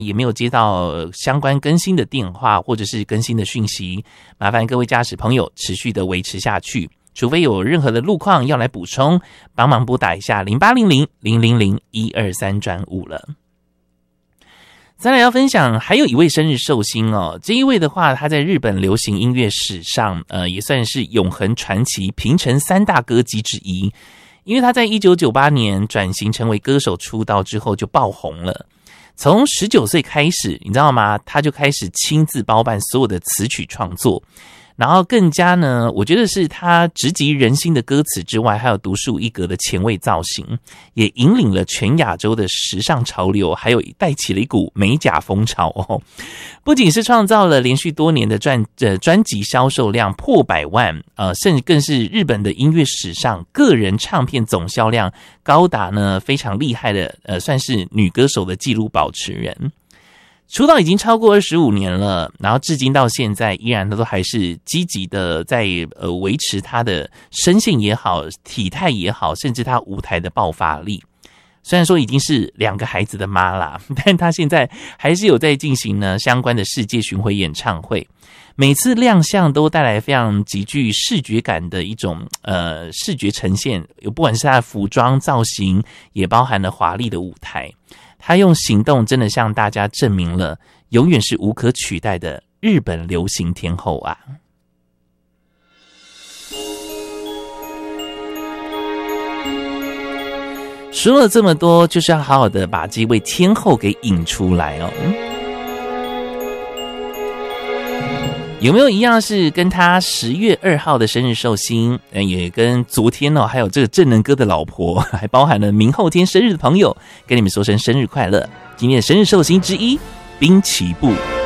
也没有接到相关更新的电话或者是更新的讯息，麻烦各位驾驶朋友持续的维持下去，除非有任何的路况要来补充，帮忙拨打一下0800-000-123-5了。再来要分享还有一位生日寿星哦，这一位的话他在日本流行音乐史上也算是永恒传奇平成三大歌姬之一，因为他在1998年转型成为歌手出道之后就爆红了。从19岁开始，你知道吗？他就开始亲自包办所有的词曲创作，然后更加呢，我觉得是他直击人心的歌词之外，还有独树一格的前卫造型，也引领了全亚洲的时尚潮流，还有带起了一股美甲风潮哦。不仅是创造了连续多年的专辑销售量破100万，甚至更是日本的音乐史上个人唱片总销量高达呢非常厉害的算是女歌手的纪录保持人。出道已经超过25年了，然后至今到现在依然都还是积极的在维持她的声线也好，体态也好，甚至她舞台的爆发力。虽然说已经是2个孩子的妈啦，但她现在还是有在进行呢相关的世界巡回演唱会，每次亮相都带来非常极具视觉感的一种视觉呈现，不管是她的服装造型，也包含了华丽的舞台。她用行动真的向大家证明了永远是无可取代的日本流行天后啊。说了这么多，就是要好好的把这位天后给引出来哦。有没有一样是跟他10月2号的生日寿星，也跟昨天还有这个正能哥的老婆，还包含了明后天生日的朋友，跟你们说声生日快乐。今天的生日寿星之一，滨崎步。